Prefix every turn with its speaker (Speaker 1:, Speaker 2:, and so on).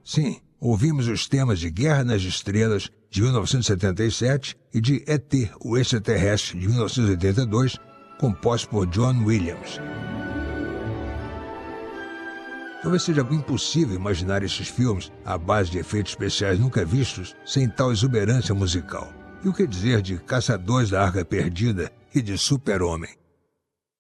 Speaker 1: Sim, ouvimos os temas de Guerra nas Estrelas, de 1977, e de E.T., o Extraterrestre, de 1982, composto por John Williams. Talvez seja impossível imaginar esses filmes à base de efeitos especiais nunca vistos sem tal exuberância musical. E o que dizer de Caçadores da Arca Perdida e de Super-Homem?